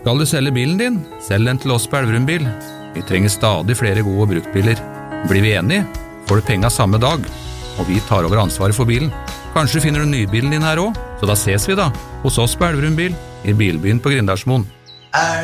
Skal du selge bilen din, selg den til oss på Elverum Bil. Vi trenger stadig flere gode bruktbiler. Blir vi enige, får du penga samme dag, og vi tar over ansvaret for bilen. Kanskje finner du nybilen din her også, så da ses vi da, hos oss på Elverum Bil, i Bilbyen på Grindalsmoen.